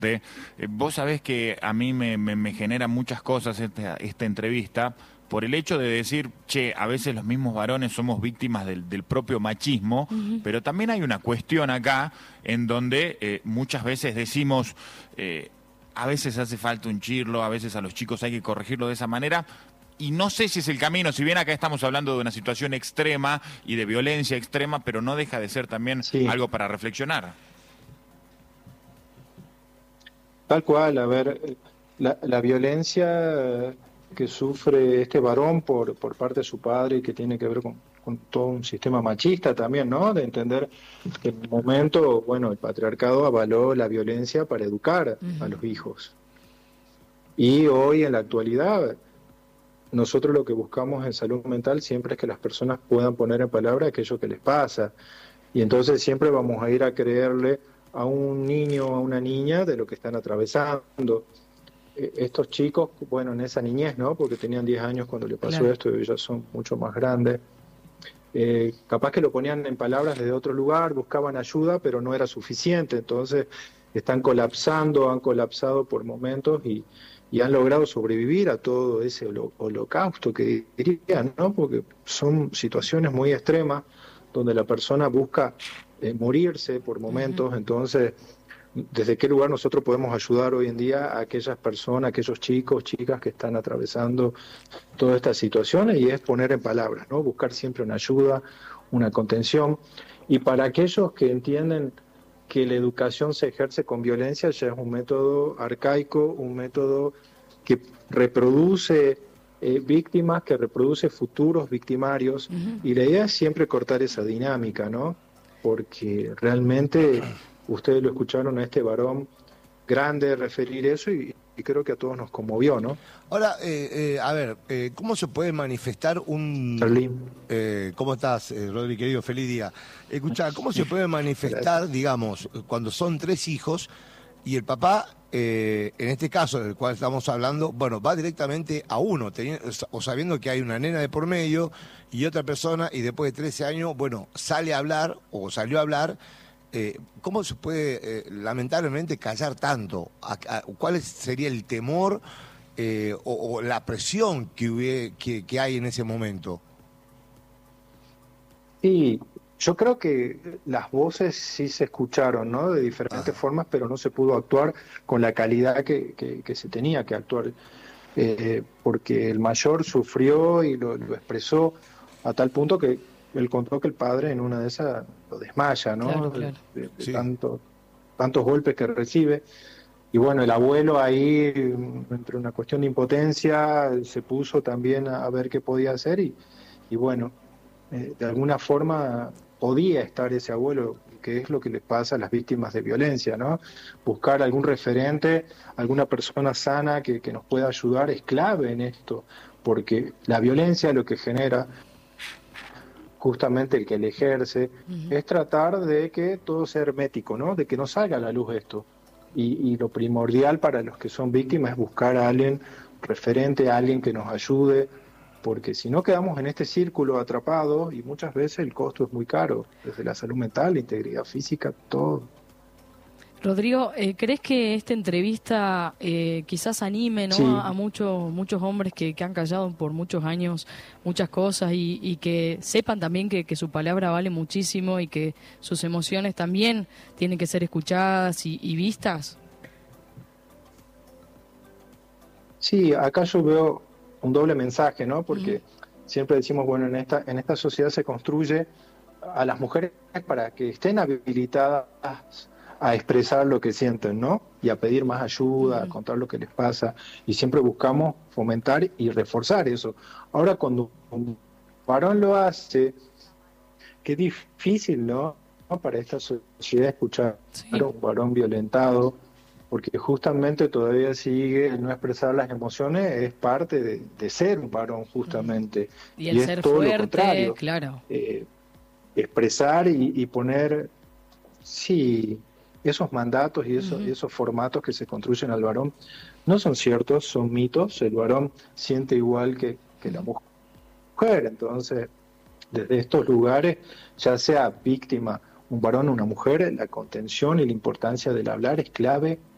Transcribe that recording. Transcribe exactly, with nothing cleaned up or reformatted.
Eh, Vos sabés que a mí me, me- me genera muchas cosas esta, esta entrevista por el hecho de decir, che, a veces los mismos varones somos víctimas del, del propio machismo, Ujú. pero también hay una cuestión acá en donde eh, muchas veces decimos, eh, a veces hace falta un chirlo, a veces a los chicos hay que corregirlo de esa manera. Y no sé si es el camino, si bien acá estamos hablando de una situación extrema y de violencia extrema, pero no deja de ser también Sí, algo para reflexionar. tal cual. A ver, la, la violencia que sufre este varón por, por parte de su padre y que tiene que ver con, con todo un sistema machista también, ¿no? De entender que en un momento, bueno, el patriarcado avaló la violencia para educar a Ujú. los hijos. Y hoy, en la actualidad, nosotros lo que buscamos en salud mental siempre es que las personas puedan poner en palabra aquello que les pasa. Y entonces siempre vamos a ir a creerle a un niño o a una niña de lo que están atravesando. Eh, Estos chicos, bueno, en esa niñez, ¿no? Porque tenían diez años cuando le pasó Claro. esto y ellos son mucho más grandes. Eh, capaz que lo ponían en palabras desde otro lugar, buscaban ayuda, pero no era suficiente. Entonces están colapsando, han colapsado por momentos y, y han logrado sobrevivir a todo ese holo- holocausto que dirían, ¿no? Porque son situaciones muy extremas donde la persona busca eh, morirse por Ujú. momentos. Entonces, ¿desde qué lugar nosotros podemos ayudar hoy en día a aquellas personas, a aquellos chicos, chicas que están atravesando todas estas situaciones? Y es poner en palabras, ¿no? Buscar siempre una ayuda, una contención. Y para aquellos que entienden que la educación se ejerce con violencia, ya es un método arcaico, un método que reproduce eh, víctimas, que reproduce futuros victimarios, Ujú. y la idea es siempre cortar esa dinámica, ¿no? Porque realmente ustedes lo escucharon a este varón grande referir eso y, y creo que a todos nos conmovió, ¿no? Ahora, eh, eh, a ver, eh, ¿cómo se puede manifestar un... Charly, eh, ¿cómo estás, eh, Rodri, querido? Feliz día. Escuchá, ¿cómo se puede manifestar, gracias. digamos, cuando son tres hijos y el papá, eh, en este caso del cual estamos hablando, bueno, va directamente a uno, teniendo, o sabiendo que hay una nena de por medio y otra persona, y después de trece años, bueno, sale a hablar o salió a hablar? Eh, ¿cómo se puede, eh, lamentablemente, callar tanto? ¿A- a- ¿Cuál sería el temor eh, o, o la presión que, hubie- que, que hay en ese momento? Sí, yo creo que las voces sí se escucharon, ¿no? De diferentes Ajá. formas, pero no se pudo actuar con la calidad que, que- que se tenía que actuar, eh, porque el mayor sufrió y lo, lo expresó a tal punto que él contó que el padre en una de esas lo desmaya, Claro, ¿no? De, claro. de- de Sí. tanto- tantos golpes que recibe. Y bueno, el abuelo ahí, mm, entre una cuestión de impotencia, se puso también a, a ver qué podía hacer y, y bueno, eh, de alguna forma podía estar ese abuelo, que es lo que les pasa a las víctimas de violencia, ¿no? Buscar algún referente, alguna persona sana que, que nos pueda ayudar es clave en esto, porque la violencia lo que genera, justamente el que le ejerce, Ujú. es tratar de que todo sea hermético, ¿no? De que no salga a la luz esto. Y, y lo primordial para los que son víctimas es buscar a alguien referente, a alguien que nos ayude, porque si no quedamos en este círculo atrapados y muchas veces el costo es muy caro, desde la salud mental, la integridad física, todo. Rodrigo, eh, ¿crees que esta entrevista eh, quizás anime, ¿no? Sí, a, a muchos muchos hombres que, que han callado por muchos años muchas cosas y, y que sepan también que, que su palabra vale muchísimo y que sus emociones también tienen que ser escuchadas y, y vistas? sí, acá yo veo un doble mensaje, ¿no? Ujú. Porque siempre decimos, bueno, en esta, en esta sociedad se construye a las mujeres para que estén habilitadas a expresar lo que sienten, ¿no? Y a pedir más ayuda, a Ujú. contar lo que les pasa. Y siempre buscamos fomentar y reforzar eso. Ahora, cuando un varón lo hace, qué difícil, ¿no? Para esta sociedad escuchar a Sí. un varón violentado, porque justamente todavía sigue el no expresar las emociones, es parte de, de ser un varón, Ujú. justamente. Y el Y es ser todo lo fuerte, contrario. claro. Eh, expresar y, y poner, sí, esos mandatos y esos, Ujú. esos formatos que se construyen al varón no son ciertos, son mitos. El varón siente igual que, que la Ujú. mujer. Entonces, desde estos lugares, ya sea víctima un varón o una mujer, la contención y la importancia del hablar es clave